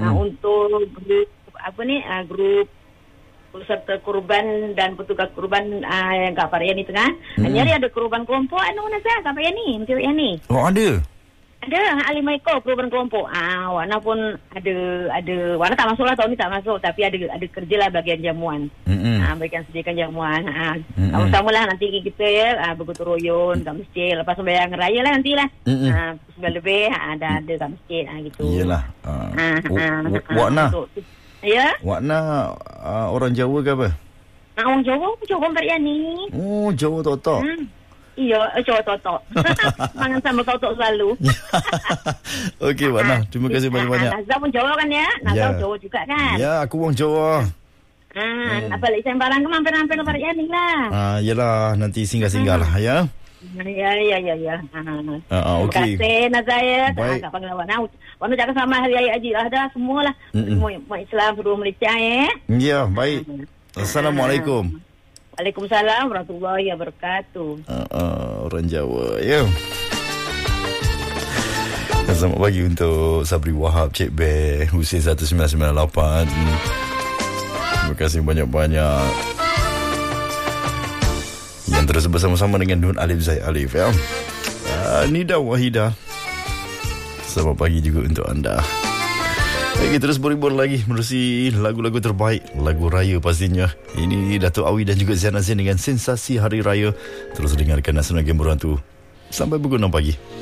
Untuk grup grup peserta kurban dan petugas kurban yang kat Pariani Tengah. Nyari ada kurban kelompok kat Pariani, Menteri Pariani. Oh, ada. Ada 5 ekor kurban kelompok. Warna pun ada. Warna tak masuk lah, tahun ni tak masuk, tapi ada kerja lah bagian jamuan. Bagian sediakan jamuan. Sama-sama lah nanti kita bergotong royong kat masjid lepas sembahyang raya lah nanti lah. 9 lebih ada kat masjid gitu. Iyalah. Warna. Ya. Warna orang Jawa ke apa? Orang Jawa Pariani. Oh, Jawa Totok. Iya, Jawa Totok. Mangan sambal totok selalu. Okey, Warna. Terima kasih banyak-banyak. Nazar pun Jawa kan ya? Nazar Jawa juga kan? Ya, aku orang Jawa. Nak balik sembarang ke mampir-mampir ke Pariani lah. Yalah, nanti singgah-singgah lah ya. Ya. Okey. Terima kasih Nazar ya. Baik. Tak panggil Warna. Warna jaga sama hari raya haji lah dah semualah. Semua Islam seluruh Malaysia ya. Ya, baik. Assalamualaikum. Waalaikumsalam warahmatullahi wabarakatuh. Orang Jawa ya. Selamat pagi untuk Sabri Wahab, Cik Bear, Husin 1998. Terima kasih banyak-banyak yang terus bersama-sama dengan Nun Alif Zaid Alif ya. Nida Wahida, selamat pagi juga untuk anda. Kita terus berhibur lagi menerusi lagu-lagu terbaik, lagu raya pastinya. Ini Datuk Awi dan juga Zian Azin dengan Sensasi Hari Raya. Terus dengarkan Nasional Game Berantu sampai pukul 6 pagi.